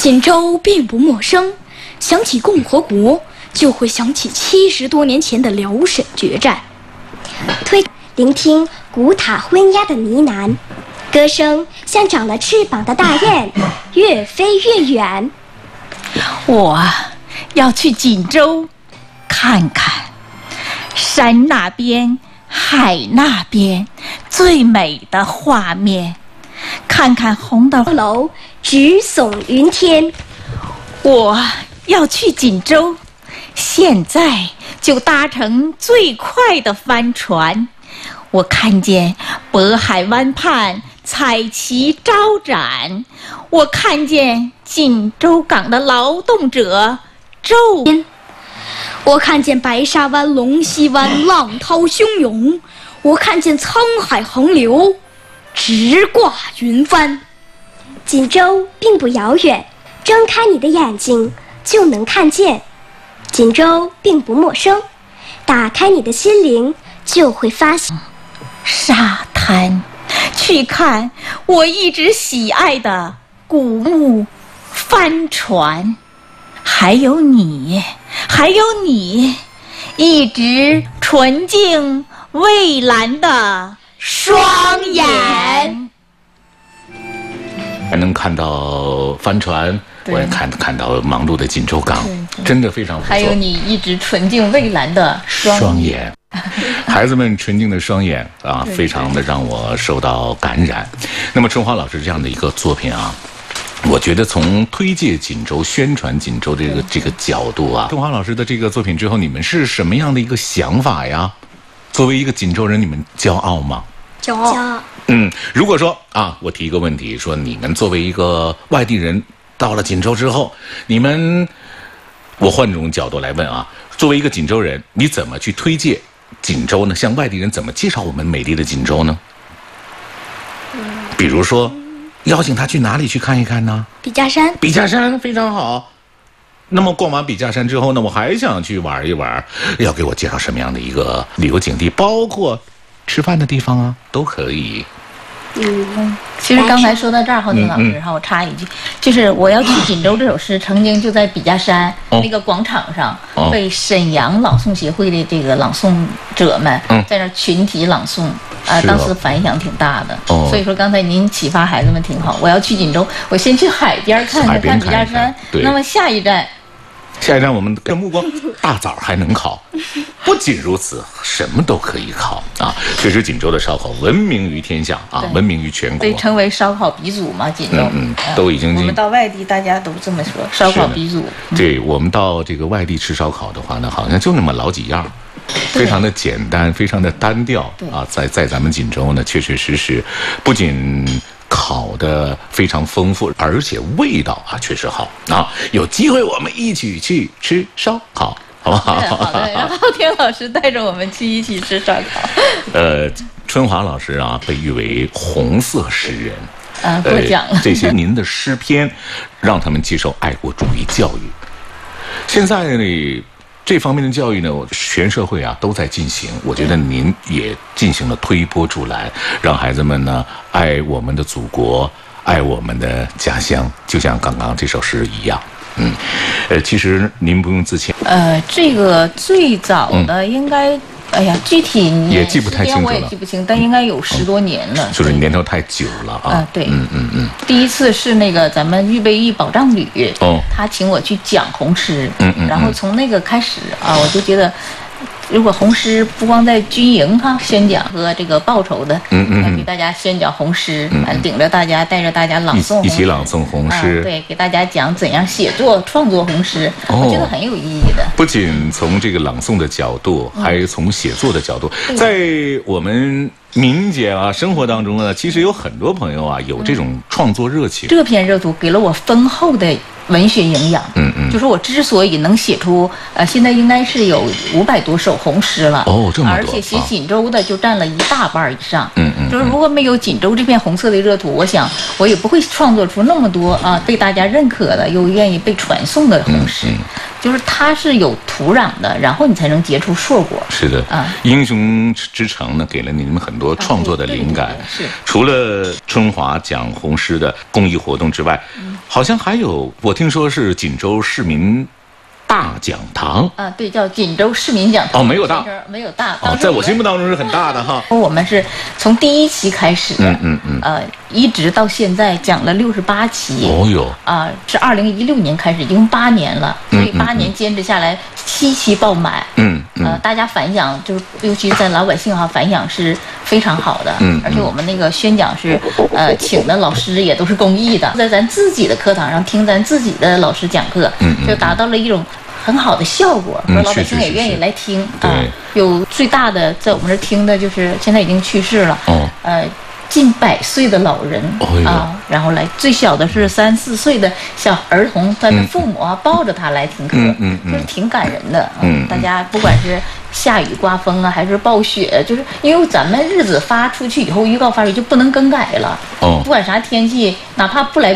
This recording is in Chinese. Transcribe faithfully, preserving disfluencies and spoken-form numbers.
锦州并不陌生，想起共和国，就会想起七十多年前的辽沈决战。 推聆听古塔昏鸦的呢喃，歌声像长了翅膀的大雁，越飞越远。 我要去锦州看看，山那边海那边最美的画面，看看红的楼直耸云天。 我要去锦州，现在就搭乘最快的帆船。我看见渤海湾畔彩旗招展，我看见锦州港的劳动者骤我看见白沙湾、龙溪湾浪涛汹涌，我看见沧海横流，直挂云帆。 锦州并不遥远，睁开你的眼睛就能看见。锦州并不陌生，打开你的心灵就会发现。 沙滩，去看我一直喜爱的古木帆船，还有你，还有你，一直纯净蔚蓝的双眼。 还能看到帆船，我也看看到忙碌的锦州港，真的非常不错。 还有你一直纯净蔚蓝的双双眼，孩子们纯净的双眼啊，非常的让我受到感染。那么春华老师这样的一个作品啊，我觉得从推介锦州、宣传锦州这个这个角度啊，春华老师的这个作品之后，你们是什么样的一个想法呀？作为一个锦州人，你们骄傲吗？ 骄傲。骄傲。 嗯，如果说啊，我提一个问题，说你们作为一个外地人到了锦州之后，你们，我换种角度来问啊，作为一个锦州人，你怎么去推介锦州呢？向外地人怎么介绍我们美丽的锦州呢？比如说，邀请他去哪里去看一看呢？ 笔架山。 笔架山非常好。那么逛完笔架山之后呢，我还想去玩一玩，要给我介绍什么样的一个旅游景地？包括吃饭的地方啊，都可以。 嗯，其实刚才说到这儿，郝婷老师，让、嗯嗯、我插一句，就是我要去锦州这首诗，曾经就在笔架山、哦、那个广场上，哦、被沈阳朗诵协会的这个朗诵者们、嗯、在那群体朗诵，啊、呃，当时反响挺大的。哦、所以说刚才您启发孩子们挺好。我要去锦州，我先去海边看看看笔架山，那么下一站。 下一站我们的目光，大枣还能烤。不仅如此，什么都可以烤啊！确实，锦州的烧烤闻名于天下啊，闻名于全国， 被称为烧烤鼻祖嘛。锦州， 嗯嗯，都已经。 我们到外地，大家都这么说，烧烤鼻祖。 对，我们到这个外地吃烧烤的话呢，好像就那么老几样，非常的简单，非常的单调啊。在在咱们锦州呢，确确实实，不仅烤的非常丰富，而且味道啊确实好啊！有机会我们一起去吃烧烤，好不好？ 好的，让郝婷老师带着我们去一起吃烧烤。 呃，春华老师啊，被誉为红色诗人。 啊，过奖了。 呃、这些您的诗篇，让他们接受爱国主义教育。现在呢？这方面的教育呢，全社会啊都在进行。我觉得您也进行了推波助澜，让孩子们呢爱我们的祖国，爱我们的家乡，就像刚刚这首诗一样。嗯，呃，其实您不用自谦。 呃，这个最早的应该。嗯哎呀，具体也记不太清楚了， 我也记不清，但应该有十多年了。 嗯、就是年头太久了啊。 啊，对， 嗯嗯嗯。 第一次是那个咱们预备役保障旅，哦，他请我去讲红诗，嗯嗯，然后从那个开始啊，我就觉得。如果红诗不光在军营哈宣讲和这个报酬的，嗯嗯，给大家宣讲红诗，嗯，顶着大家带着大家朗诵， 一起朗诵红诗， 啊，对，给大家讲怎样写作创作红诗，哦，我觉得很有意义的。 不仅从这个朗诵的角度，嗯，还从写作的角度，在我们民间啊生活当中呢，其实有很多朋友啊有这种创作热情。 嗯，这篇热图给了我丰厚的文学营养，嗯嗯，就是我之所以能写出，呃，现在应该是有五百多首红诗了， 哦，这么多， 而且写锦州的就占了一大半以上， 嗯嗯， 就是如果没有锦州这片红色的热土，我想我也不会创作出那么多啊被大家认可的又愿意被传颂的红诗。嗯嗯， 就是它是有土壤的，然后你才能结出硕果。 是的， 啊， 英雄之城呢，给了你们很多创作的灵感。 啊、对对对是， 除了春华讲红诗的公益活动之外，嗯、好像还有，我听说是锦州市民大讲堂啊，对，叫锦州市民讲堂。 哦，没有大， 没有大。 哦，在我心目当中是很大的哈。 我们是从第一期开始， 嗯嗯嗯， 呃，一直到现在讲了六十八期。 哦哟， 啊，是二零一六年开始，一共八年了，所以八年坚持下来，七期爆满。 嗯嗯， 呃，大家反响就是，尤其在老百姓哈，反响是非常好的。 嗯， 而且我们那个宣讲是，呃，请的老师也都是公益的，在咱自己的课堂上听咱自己的老师讲课， 嗯嗯， 就达到了一种很好的效果，说老百姓也愿意来听啊。有最大的在我们这听的就是现在已经去世了， 哦， 呃。近百岁的老人、 哦、 啊，然后来最小的是三四岁的小儿童，他的父母啊、嗯、抱着他来听课， 嗯嗯嗯， 就是挺感人的。 嗯， 大家不管是下雨刮风啊，还是暴雪，就是因为咱们日子发出去以后，预告发出去就不能更改了。 哦， 不管啥天气，哪怕不来